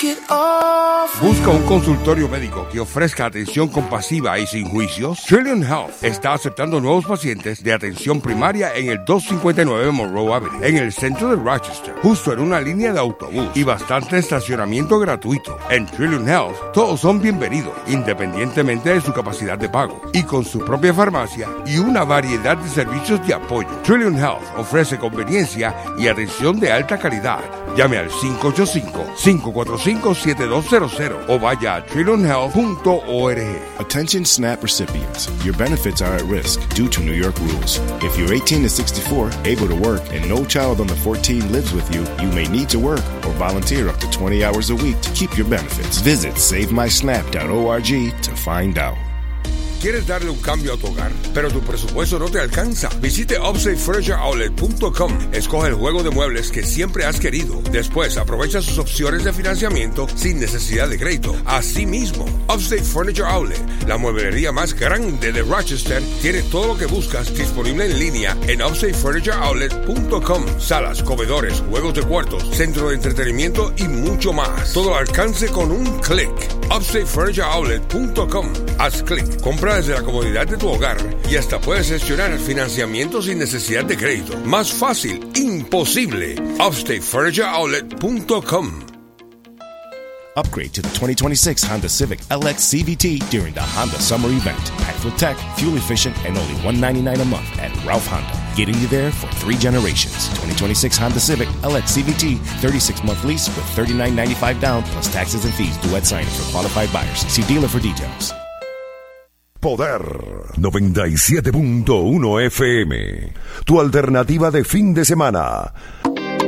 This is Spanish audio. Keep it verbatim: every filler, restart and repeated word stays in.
it off. Busca un consultorio médico que ofrezca atención compasiva y sin juicios. Trillium Health está aceptando nuevos pacientes de atención primaria en el doscientos cincuenta y nueve Monroe Avenue, en el centro de Rochester, justo en una línea de autobús y bastante estacionamiento gratuito. En Trillium Health, todos son bienvenidos, independientemente de su capacidad de pago, y con su propia farmacia y una variedad de servicios de apoyo. Trillium Health ofrece conveniencia y atención de alta calidad. Llame al cinco ocho cinco, cinco cuatro cinco, siete dos cero cero o vaya a trillium health punto org. Attention SNAP recipients. Your benefits are at risk due to New York rules. If you're eighteen to sixty-four, able to work, and no child under fourteen lives with you, you may need to work or volunteer up to twenty hours a week to keep your benefits. Visit save my snap dot org to find out. ¿Quieres darle un cambio a tu hogar, pero tu presupuesto no te alcanza? Visite upstate furniture outlet punto com. Escoge el juego de muebles que siempre has querido. Después, aprovecha sus opciones de financiamiento sin necesidad de crédito. Asimismo, Upstate Furniture Outlet, la mueblería más grande de Rochester, tiene todo lo que buscas disponible en línea en upstate furniture outlet punto com. Salas, comedores, juegos de cuartos, centro de entretenimiento y mucho más. Todo al alcance con un clic. upstate furniture outlet punto com. Haz clic, compra desde la comodidad de tu hogar y hasta puedes gestionar el financiamiento sin necesidad de crédito. Más fácil, imposible. upstate furniture outlet punto com. Upgrade to the twenty twenty-six Honda Civic L X C V T during the Honda Summer Event. Packed with tech, fuel efficient, and only one hundred ninety-nine dollars a month at Ralph Honda. Getting you there for three generations. twenty twenty-six Honda Civic L X C V T, thirty-six month lease with thirty-nine ninety-five down plus taxes and fees due at signing for qualified buyers. See dealer for details. Poder noventa y siete punto uno F M, tu alternativa de fin de semana.